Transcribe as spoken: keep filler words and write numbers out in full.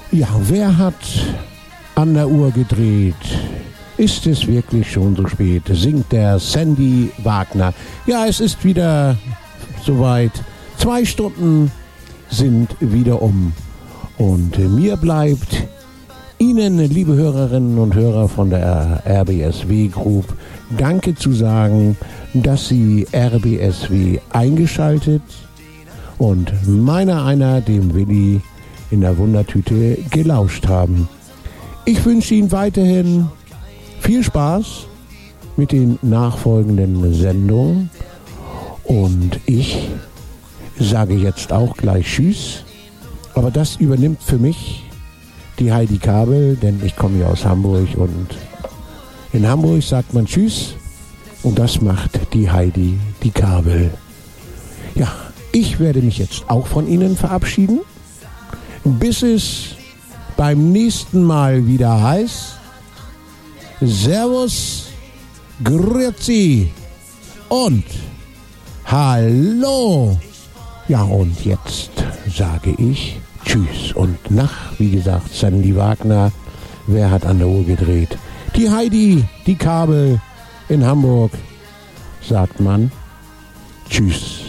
Ja, wer hat an der Uhr gedreht? Ist es wirklich schon so spät? Singt der Sandy Wagner. Ja, es ist wieder soweit. Zwei Stunden sind wieder um. Und mir bleibt Ihnen, liebe Hörerinnen und Hörer von der R B S W Group, Danke zu sagen, dass Sie R B S W eingeschaltet und meiner einer dem Willi in der Wundertüte gelauscht haben. Ich wünsche Ihnen weiterhin viel Spaß mit den nachfolgenden Sendungen und ich sage jetzt auch gleich Tschüss, aber das übernimmt für mich die Heidi Kabel, denn ich komme ja aus Hamburg und in Hamburg sagt man Tschüss und das macht die Heidi, die Kabel. Ja, ich werde mich jetzt auch von Ihnen verabschieden, bis es beim nächsten Mal wieder heißt Servus, Grüezi und Hallo. Ja, und jetzt sage ich Tschüss und nach, wie gesagt, Sandy Wagner. Wer hat an der Uhr gedreht? Die Heidi, die Kabel in Hamburg, sagt man Tschüss.